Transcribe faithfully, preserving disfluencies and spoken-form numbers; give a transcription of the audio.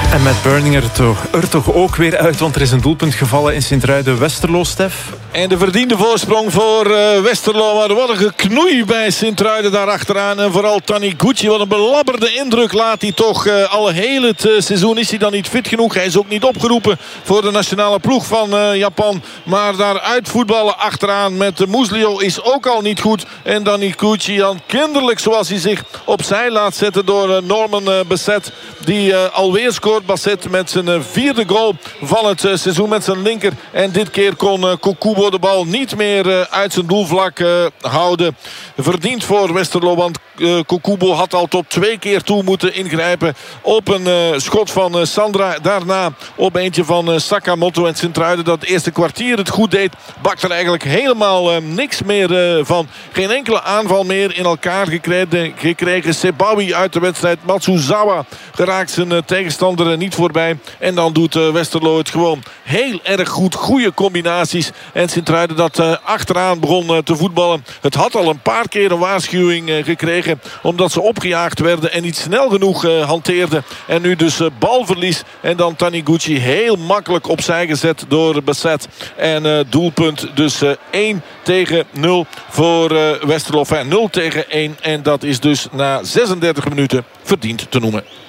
En met Burninger toch, er toch ook weer uit, want er is een doelpunt gevallen in Sint-Truiden-Westerlo, Stef. En de verdiende voorsprong voor uh, Westerlo. Maar wat een geknoei bij Sint-Truiden daar achteraan. En vooral Taniguchi, wat een belabberde indruk laat hij toch. Uh, al heel het uh, seizoen is hij dan niet fit genoeg. Hij is ook niet opgeroepen voor de nationale ploeg van uh, Japan. Maar daar uitvoetballen achteraan met uh, Muslio is ook al niet goed. En Taniguchi dan kinderlijk zoals hij zich opzij laat zetten door uh, Norman uh, Bassett. Die uh, alweer scoort. Bassett met zijn uh, vierde goal van het uh, seizoen met zijn linker. En dit keer kon uh, Kokubo de bal niet meer uh, uit zijn doelvlak uh, houden. Verdiend voor Westerlo, want uh, Kokubo had al tot twee keer toe moeten ingrijpen op een uh, schot van uh, Sandra. Daarna op eentje van uh, Sakamoto. En Sint-Truiden dat het eerste kwartier het goed deed, bakt er eigenlijk helemaal uh, niks meer uh, van. Geen enkele aanval meer in elkaar gekregen. gekregen. Sebawi uit de wedstrijd. Matsuzawa geraakt zijn uh, tegenstander uh, niet voorbij. En dan doet uh, Westerlo het gewoon heel erg goed. Goede combinaties. En Sint-Truiden dat uh, achteraan begon uh, te voetballen. Het had al een paar keer een waarschuwing uh, gekregen. Omdat ze opgejaagd werden en niet snel genoeg uh, hanteerden. En nu dus uh, balverlies. En dan Taniguchi heel makkelijk opzij gezet door Bassett. En uh, doelpunt dus uh, één tegen nul voor uh, Westerlo. Enfin, nul tegen één. En dat is dus na zesendertig minuten verdiend te noemen.